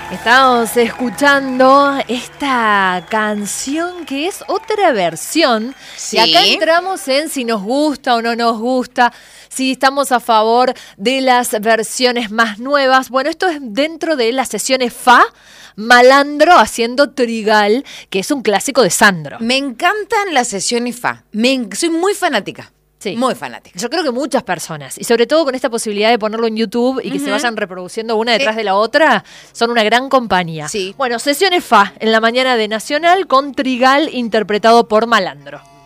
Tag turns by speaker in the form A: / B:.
A: Estamos escuchando esta canción que es otra versión.
B: Sí.
A: Y acá entramos en si nos gusta o no nos gusta, si estamos a favor de las versiones más nuevas. Bueno, esto es dentro de las sesiones Fa, Malandro haciendo Trigal, que es un clásico de Sandro.
B: Me encantan las sesiones Fa. Soy muy fanática.
A: Sí.
B: Muy fanática.
A: Yo creo que muchas personas, y sobre todo con esta posibilidad de ponerlo en YouTube y que se vayan reproduciendo una detrás de la otra, son una gran compañía.
B: Sí.
A: Bueno, sesiones Fa en la mañana de Nacional con Trigal interpretado por Malandro.